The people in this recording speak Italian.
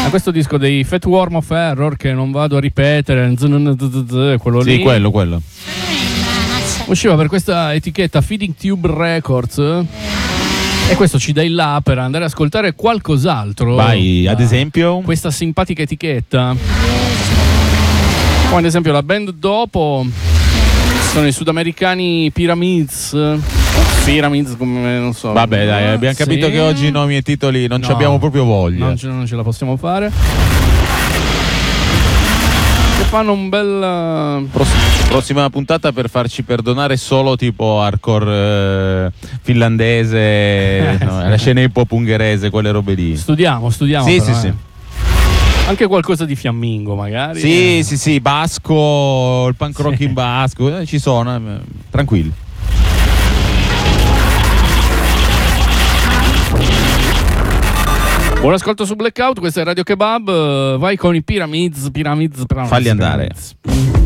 questo disco dei Fat Worm of Error, che non vado a ripetere, quello lì. Sì, quello. Usciva per questa etichetta Feeding Tube Records. E questo ci dà il là per andare ad ascoltare qualcos'altro. Vai, ad esempio? Questa simpatica etichetta. Poi ad esempio la band dopo sono i sudamericani Pyramids, come non so. Vabbè, dai, abbiamo capito che oggi nomi e titoli non ci abbiamo proprio voglia. Non ce la possiamo fare. Che fanno un bel... Prossima puntata per farci perdonare solo tipo hardcore finlandese, no, la scena hip hop ungherese, quelle robe lì. Studiamo. Sì, però, sì. Anche qualcosa di fiammingo magari. Sì, basco, il punk rock in basco, ci sono, tranquilli. Buon ascolto su Blackout, questa è Radio Kebab, vai con i Pyramids. Falli andare.